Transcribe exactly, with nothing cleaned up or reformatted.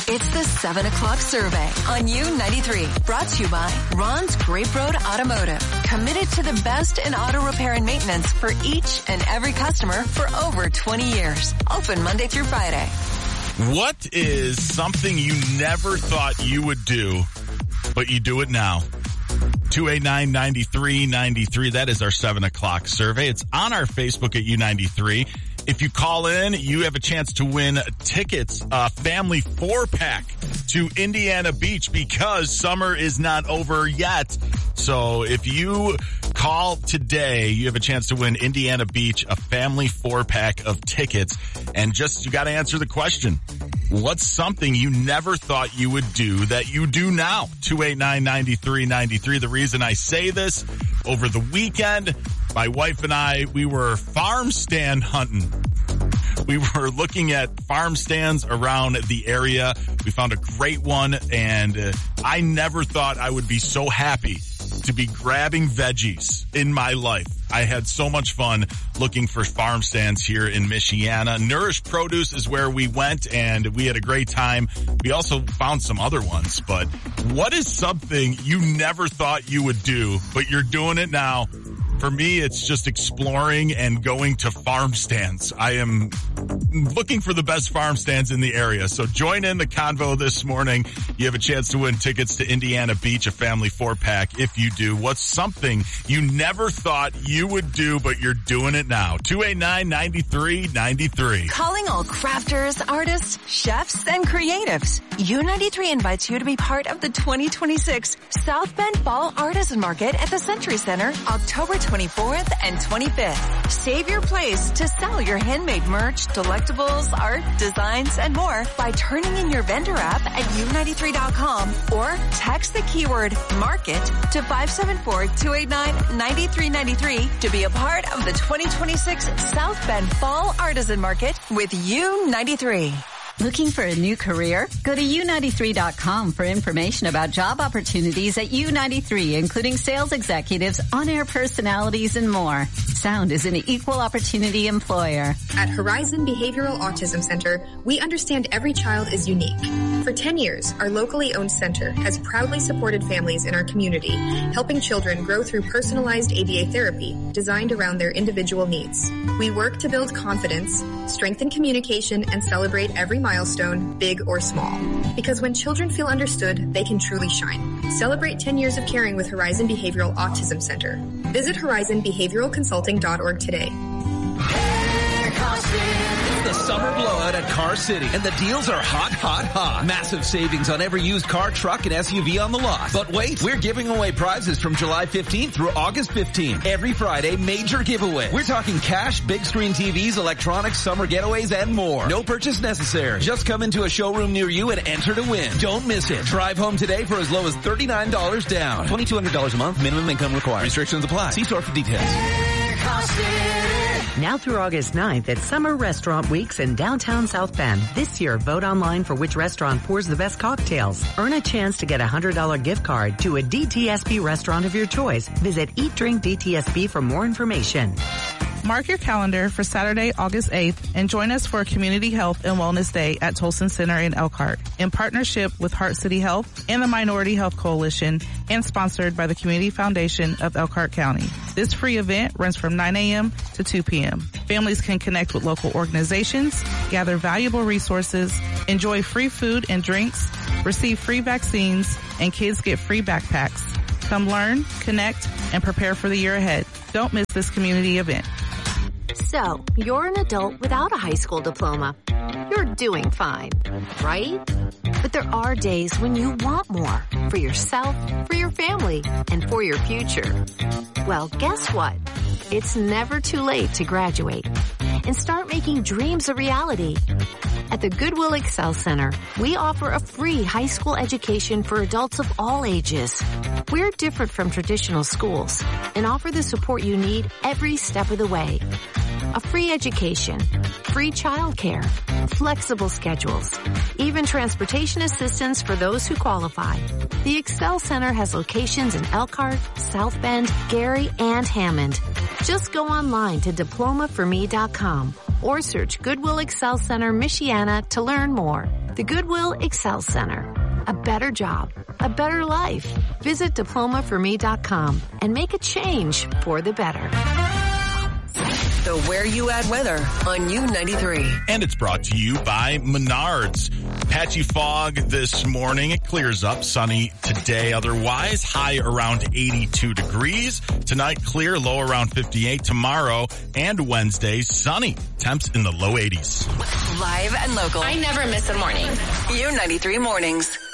It's the seven o'clock survey on U ninety-three. Brought to you by Ron's Grape Road Automotive. Committed to the best in auto repair and maintenance for each and every customer for over twenty years. Open Monday through Friday. What is something you never thought you would do, but you do it now? two eight nine, nine three nine three. That is our seven o'clock survey. It's on our Facebook at U ninety-three. If you call in, you have a chance to win tickets, a family four-pack to Indiana Beach because summer is not over yet. So if you call today, you have a chance to win Indiana Beach, a family four-pack of tickets. And just, you got to answer the question. What's something you never thought you would do that you do now? two eight nine, nine three nine three. The reason I say this, over the weekend, my wife and I, we were farm stand hunting. We were looking at farm stands around the area. We found a great one, and uh, I never thought I would be so happy to be grabbing veggies in my life. I had so much fun looking for farm stands here in Michiana. Nourish Produce is where we went, and we had a great time. We also found some other ones, but what is something you never thought you would do, but you're doing it now? For me, it's just exploring and going to farm stands. I am looking for the best farm stands in the area. So join in the convo this morning. You have a chance to win tickets to Indiana Beach, a family four-pack. If you do, what's something you never thought you would do, but you're doing it now? two eight nine, nine three nine three. Calling all crafters, artists, chefs, and creatives. U ninety-three invites you to be part of the twenty twenty-six South Bend Fall Artisan Market at the Century Center, October twenty-fourth and twenty-fifth. Save your place to sell your handmade merch, delectables, art, designs, and more by turning in your vendor app at U ninety-three dot com or text the keyword market to five seven four, two eight nine, nine three nine three to be a part of the twenty twenty-six South Bend Fall Artisan Market with U ninety-three. Looking for a new career? Go to U ninety-three dot com for information about job opportunities at U ninety-three, including sales executives, on-air personalities, and more. Sound is an equal opportunity employer. At Horizon Behavioral Autism Center, we understand every child is unique. For ten years, our locally owned center has proudly supported families in our community, helping children grow through personalized A B A therapy designed around their individual needs. We work to build confidence, strengthen communication, and celebrate every milestone, big or small. Because when children feel understood, they can truly shine. Celebrate ten years of caring with Horizon Behavioral Autism Center. Visit horizon behavioral consulting dot org today. It's the summer blowout at Car City, and the deals are hot, hot, hot. Massive savings on every used car, truck, and S U V on the lot. But wait, we're giving away prizes from July fifteenth through August fifteenth. Every Friday, major giveaway. We're talking cash, big screen T Vs, electronics, summer getaways, and more. No purchase necessary. Just come into a showroom near you and enter to win. Don't miss it. Drive home today for as low as thirty-nine dollars down. twenty-two hundred dollars a month, minimum income required. Restrictions apply. See store for details. Now through August ninth at Summer Restaurant Weeks in downtown South Bend. This year, vote online for which restaurant pours the best cocktails. Earn a chance to get a one hundred dollars gift card to a D T S B restaurant of your choice. Visit Eat Drink D T S B for more information. Mark your calendar for Saturday, August eighth, and join us for Community Health and Wellness Day at Tolson Center in Elkhart, in partnership with Heart City Health and the Minority Health Coalition, and sponsored by the Community Foundation of Elkhart County. This free event runs from nine a.m. to two p.m. Families can connect with local organizations, gather valuable resources, enjoy free food and drinks, receive free vaccines, and kids get free backpacks. Come learn, connect, and prepare for the year ahead. Don't miss this community event. So, you're an adult without a high school diploma. You're doing fine, right? But there are days when you want more for yourself, for your family, and for your future. Well, guess what? It's never too late to graduate and start making dreams a reality. At the Goodwill Excel Center, we offer a free high school education for adults of all ages. We're different from traditional schools and offer the support you need every step of the way. A free education, free childcare, flexible schedules, even transportation assistance for those who qualify. The Excel Center has locations in Elkhart, South Bend, Gary, and Hammond. Just go online to diploma for me dot com or search Goodwill Excel Center Michiana to learn more. The Goodwill Excel Center. A better job, a better life. Visit diploma for me dot com and make a change for the better. The Where You At weather on U ninety-three. And it's brought to you by Menards. Patchy fog this morning. It clears up. Sunny today. Otherwise, high around eighty-two degrees. Tonight, clear, low around fifty-eight. Tomorrow and Wednesday, sunny. Temps in the low eighties. Live and local. I never miss a morning. U ninety-three mornings.